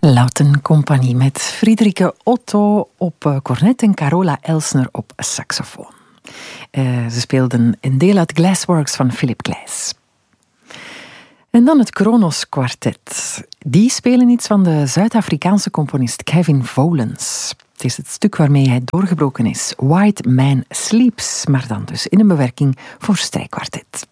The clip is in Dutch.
Lauten Compagnie met Friederike Otto op cornet en Carola Elsner op saxofoon. Ze speelden een deel uit Glassworks van Philip Glass. En dan het Kronos Quartet. Die spelen iets van de Zuid-Afrikaanse componist Kevin Volens. Het is het stuk waarmee hij doorgebroken is. White Man Sleeps, maar dan dus in een bewerking voor strijkkwartet.